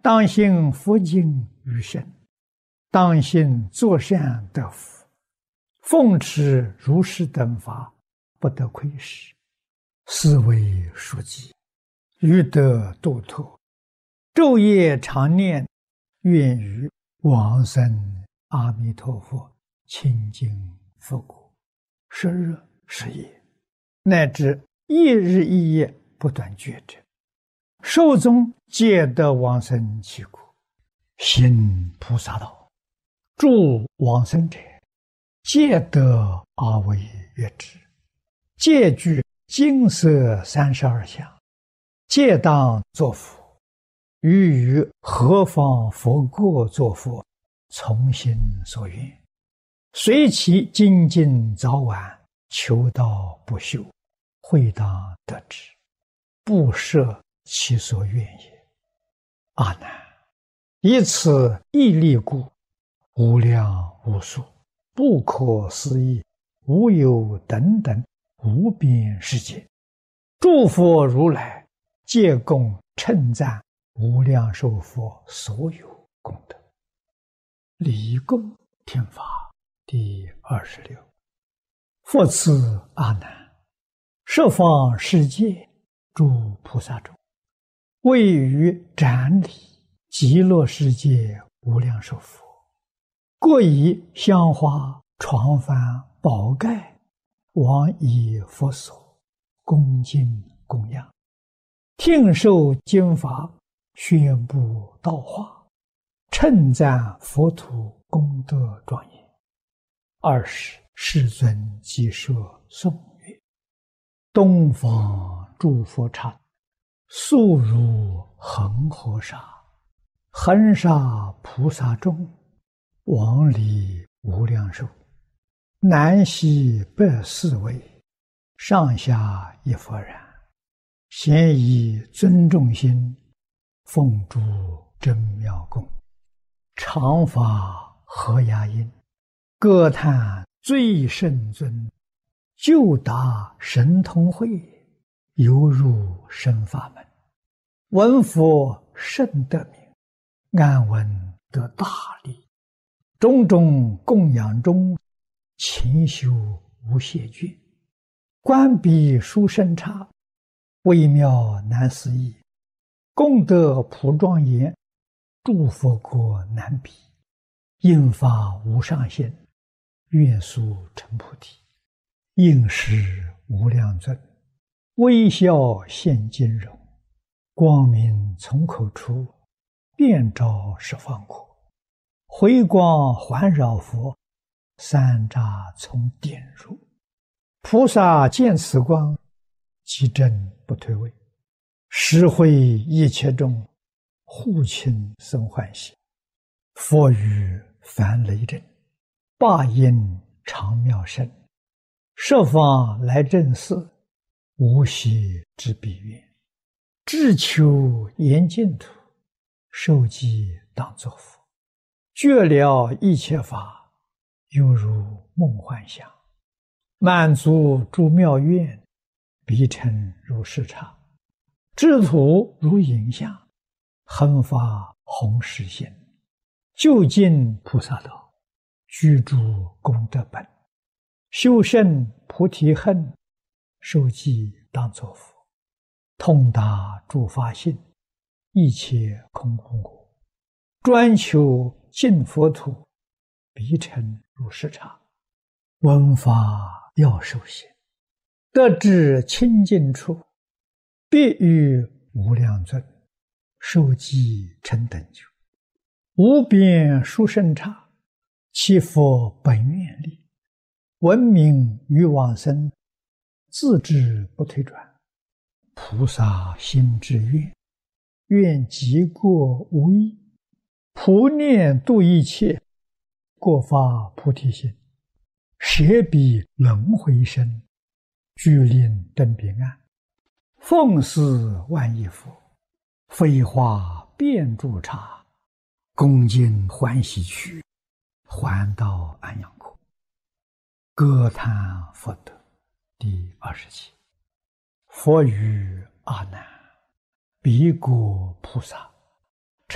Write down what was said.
当信佛经于身，当信作善得福，奉持如是等法，不得亏失，是为书记，欲得度脱，昼夜常念，愿于往生阿弥陀佛清净佛国，时日时夜，乃至一日一夜不断觉者，寿终皆得往生其国，行菩萨道，助往生者，皆得阿惟越致，皆具金色32相，皆当作佛。于何方佛国作佛，从心所愿，随其精进早晚，求道不休，会当得之，不设其所愿也。阿难，以此毅力故，无量无数，不可思议，无有等等无边世界，诸佛如来皆共称赞无量寿佛所有功德。礼供天法第26。复次阿难，十方世界诸菩萨中，位于展礼极乐世界无量寿佛，各以香花床幡宝盖往以佛所，恭敬供养，听受经法，宣布道化，称赞佛土功德庄严。20世尊即说颂曰：东方诸佛刹，速如恒河沙，恒沙菩萨众，往礼无量寿，南西北四围，上下一佛然，咸以尊重心，奉诸真妙供，常发和雅音，歌叹最圣尊，就达神通慧，犹入深法门，闻佛甚得名，安闻得大利，种种供养中，勤修无懈倦，观彼殊胜刹，微妙难思议，功德普庄严，诸佛国难比，应发无上限，愿速成菩提，应时无量尊，微笑现金容，光明从口出，遍照十方国，回光环绕佛，三匝从点入，菩萨见此光，即正不退位，实会一切众，护亲生欢喜。佛语梵雷震，霸音长妙声，十方来正寺，无息之彼愿，志求严净土，受记当作佛，觉了一切法，犹如梦幻想，满足诸妙愿，彼成如是刹，智土如影像，恒发弘誓心，究竟菩萨道，居住功德本，修胜菩提恨，受记当作佛，通达诸法性，一切空空果，专求净佛土，彼成如是刹，闻法要受行，得至清净处，必与无量尊，受记成等觉，无边殊胜刹，其佛本愿力，闻名于往生，自知不退转，菩萨心之愿，愿极过无异，普念度一切，过发菩提心，舍彼轮回身，具令登彼岸，奉事万亿佛，飞花遍诸刹，恭敬欢喜去，还到安养国。歌叹佛德第27。佛语阿难，彼国菩萨